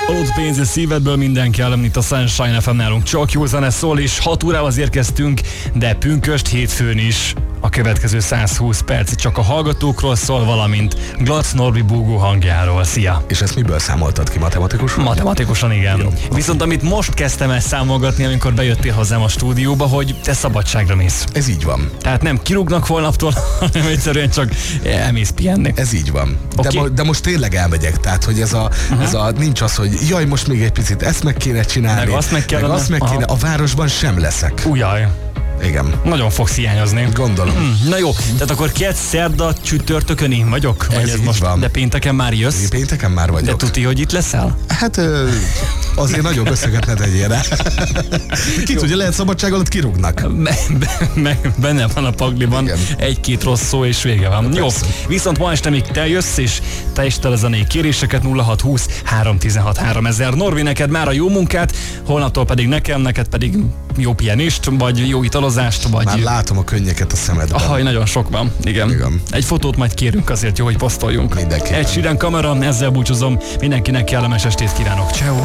Aludt pénz szívedből mindenki állam, itt a Sunshine FM nálunk csak jó zene szól, és 6 órához érkeztünk, de pünkösd hétfőn is. A következő 120 perc csak a hallgatókról szól, valamint Glatz Norbi búgó hangjáról. Szia! És ezt miből számoltad ki, matematikusan? Matematikusan, igen. Jó. Viszont amit most kezdtem el számolgatni, amikor bejöttél hozzám a stúdióba, hogy te szabadságra mész. Ez így van. Tehát nem kirúgnak holnaptól, hanem egyszerűen csak elmész pihenni. Ez így van. Okay. De most tényleg elmegyek, tehát hogy ez a nincs az, hogy jaj, most még egy picit ezt meg kéne csinálni, meg azt meg kéne, a városban sem leszek. Ujjaj. Igen. Nagyon fogsz hiányozni. Gondolom. Na jó, tehát akkor kedd, szerda, csütörtökön én vagyok? Vagy Ez így most van. De pénteken már jössz? Pénteken már vagyok. De tuti, hogy itt leszel? Hát azért nagyon összeget ne tegyél rá. Ki tudja, lehet szabadság alatt kirúgnak. Benne van a pagliban. Igen. Egy-két rossz szó és vége van. Na, jó, persze. viszont ma este még te jössz, és te is a zenei kéréseket 0620 316 3000. Norvi, neked már a jó munkát, holnaptól pedig neked pedig jó pihenést, vagy jó italozást, vagy... Már látom a könnyeket a szemedben. Ahaj, nagyon sok van. Igen. Egy fotót majd kérünk azért, jó, hogy posztoljunk. Mindenképpen. Egy Sheeran kamera, ezzel búcsúzom. Mindenkinek kellemes estét kívánok. Ciao.